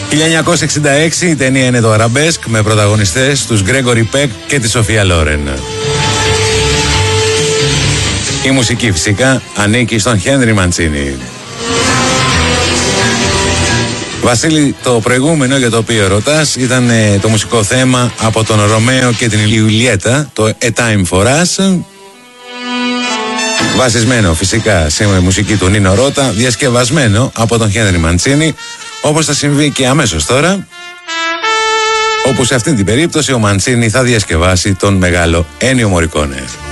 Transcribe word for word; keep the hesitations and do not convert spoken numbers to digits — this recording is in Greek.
χίλια εννιακόσια εξήντα έξι η ταινία είναι το Αραμπέσκ με πρωταγωνιστές τους Γκρέγκορι Πεκ και τη Σοφία Λόρεν. Η μουσική φυσικά ανήκει στον Χένρι Μαντσίνι. Βασίλη, το προηγούμενο για το οποίο ρωτάς ήταν ε, το μουσικό θέμα από τον Ρωμαίο και την Ιουλιέτα, το A Time for Us. Βασισμένο φυσικά σε μουσική του Νίνο Ρώτα, διασκευασμένο από τον Χένρι Μαντσίνι, όπως θα συμβεί και αμέσως τώρα, όπου σε αυτήν την περίπτωση ο Μαντσίνι θα διασκευάσει τον μεγάλο Ένιο Μορικόνε.